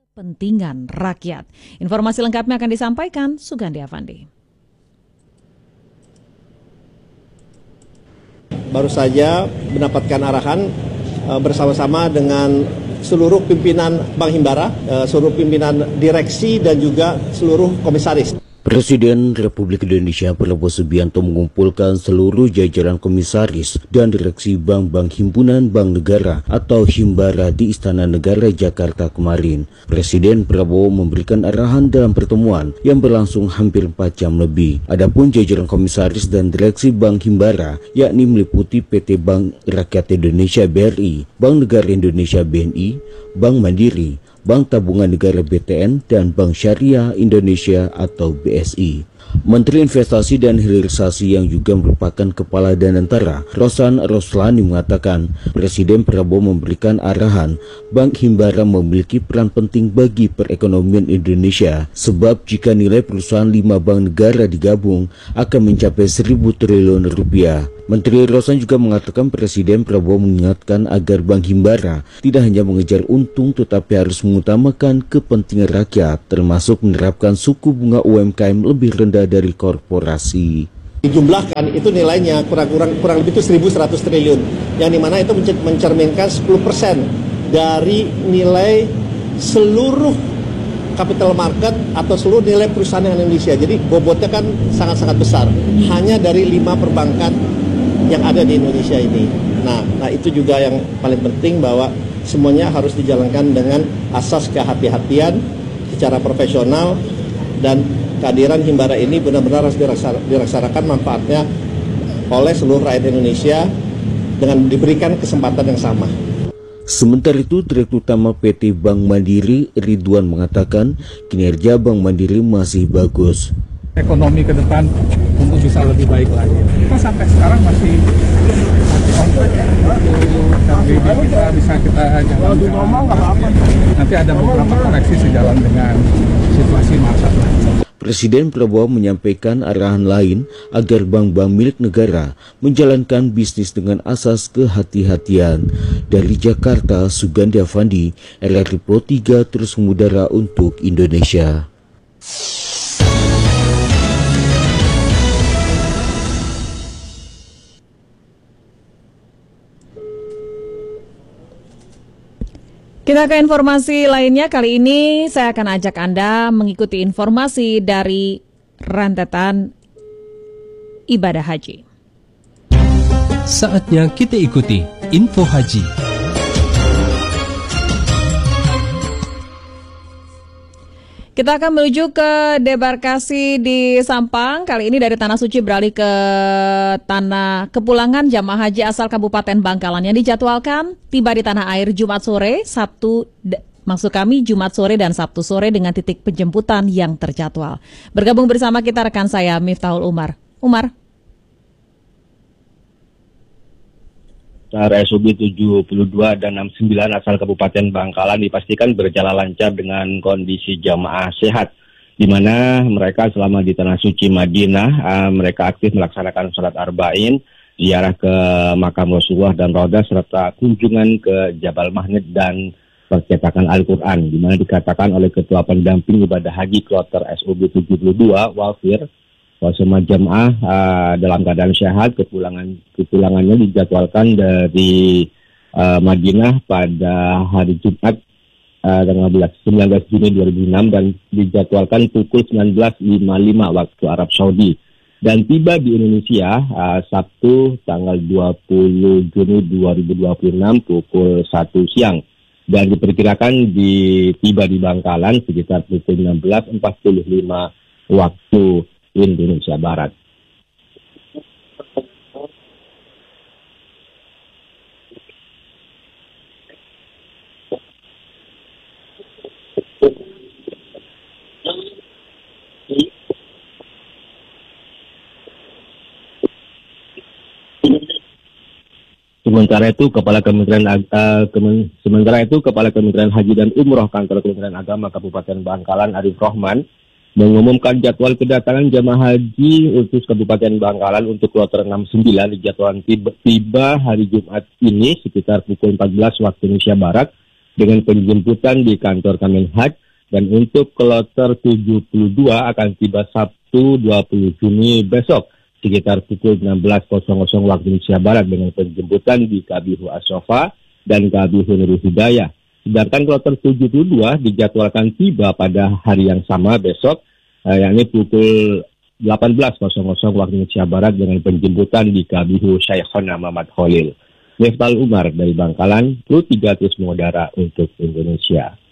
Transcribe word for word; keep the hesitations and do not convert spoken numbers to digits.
kepentingan rakyat. Informasi lengkapnya akan disampaikan Sugandi Avandi. Baru saja mendapatkan arahan e, bersama-sama dengan seluruh pimpinan Bank Himbara, e, seluruh pimpinan direksi dan juga seluruh komisaris. Presiden Republik Indonesia Prabowo Subianto mengumpulkan seluruh jajaran komisaris dan direksi bank-bank himpunan bank negara atau Himbara di Istana Negara Jakarta kemarin. Presiden Prabowo memberikan arahan dalam pertemuan yang berlangsung hampir empat jam lebih. Adapun jajaran komisaris dan direksi Bank Himbara yakni meliputi P T Bank Rakyat Indonesia B R I, Bank Negara Indonesia B N I, Bank Mandiri, Bank Tabungan Negara B T N, dan Bank Syariah Indonesia atau B S I. Menteri Investasi dan Hilirisasi yang juga merupakan Kepala Danantara, Rosan Roslani mengatakan, Presiden Prabowo memberikan arahan Bank Himbara memiliki peran penting bagi perekonomian Indonesia, sebab jika nilai perusahaan lima bank negara digabung akan mencapai seribu triliun rupiah. Menteri Rosan juga mengatakan Presiden Prabowo mengingatkan agar Bank Himbara tidak hanya mengejar untung tetapi harus mengutamakan kepentingan rakyat, termasuk menerapkan suku bunga U M K M lebih rendah dari korporasi. Dijumlahkan itu nilainya kurang-kurang kurang lebih itu seribu seratus triliun, yang dimana itu mencerminkan sepuluh persen dari nilai seluruh capital market atau seluruh nilai perusahaan yang Indonesia. Jadi bobotnya kan sangat-sangat besar, hanya dari lima perbankan yang ada di Indonesia ini. Nah, nah itu juga yang paling penting, bahwa semuanya harus dijalankan dengan asas kehati-hatian secara profesional, dan kehadiran Himbara ini benar-benar harus dirasakan manfaatnya oleh seluruh rakyat Indonesia dengan diberikan kesempatan yang sama. Sementara itu, Direktur Utama P T Bank Mandiri Ridwan mengatakan kinerja Bank Mandiri masih bagus. Ekonomi ke depan untuk bisa lebih baik lagi. Kita sampai sekarang masih masih on track ya. Untuk kita bisa kita jalankan. Nanti ada beberapa koreksi sejalan dengan situasi market. Presiden Prabowo menyampaikan arahan lain agar bank-bank milik negara menjalankan bisnis dengan asas kehati-hatian. Dari Jakarta, Sugandi Avandi, R R I Pro tiga terus mengudara untuk Indonesia. Kita ke informasi lainnya. Kali ini saya akan ajak Anda mengikuti informasi dari rentetan ibadah haji. Saatnya kita ikuti info haji. Kita akan menuju ke debarkasi di Sampang. Kali ini dari Tanah Suci beralih ke tanah kepulangan jamaah haji asal Kabupaten Bangkalan yang dijadwalkan tiba di tanah air Jumat sore, Sabtu, maksud kami Jumat sore dan Sabtu sore dengan titik penjemputan yang terjadwal. Bergabung bersama kita rekan saya Miftahul Umar. Umar. R S U B tujuh puluh dua dan enam puluh sembilan asal Kabupaten Bangkalan dipastikan berjalan lancar dengan kondisi jamaah sehat, di mana mereka selama di Tanah Suci Madinah, uh, mereka aktif melaksanakan sholat arba'in, ziarah ke makam Rasulullah dan Roda, serta kunjungan ke Jabal Mahnet dan percetakan Al-Quran, di mana dikatakan oleh Ketua Pendamping Ibadah Haji Kloter S U B tujuh puluh dua, Walfir, bahwa semua jamaah uh, dalam keadaan sehat. Kepulangan kepulangannya dijadwalkan dari uh, Madinah pada hari Jumat uh, tanggal sembilan belas Juni dua ribu enam dan dijadwalkan pukul sembilan belas lima puluh lima waktu Arab Saudi, dan tiba di Indonesia uh, Sabtu tanggal dua puluh Juni dua ribu dua puluh enam pukul satu siang, dan diperkirakan di tiba di Bangkalan sekitar pukul enam belas empat puluh lima waktu Indonesia Barat. Sementara itu Kepala Kementerian uh, Kemen, sementara itu Kepala Kementerian Haji dan Umroh Kantor Kementerian Agama Kabupaten Bangkalan Arif Rohman mengumumkan jadwal kedatangan jamaah haji khusus Kabupaten Bangkalan untuk kloter enam puluh sembilan dijadwalkan tiba, tiba hari Jumat ini sekitar pukul empat belas waktu Indonesia Barat dengan penjemputan di kantor Kemenhaj, dan untuk kloter tujuh puluh dua akan tiba Sabtu dua puluh Juni besok sekitar pukul enam belas waktu Indonesia Barat dengan penjemputan di K B H U Ashofa dan K B H U Nurul Hidayah. Sedangkan kloter tujuh puluh dua dijadwalkan tiba pada hari yang sama besok, eh, yakni pukul delapan belas waktu Indonesia Barat dengan penjemputan di K B H U Syekhona Muhammad Khalil. Miftahul Umar dari Bangkalan, Pro tiga terus mengudara untuk Indonesia.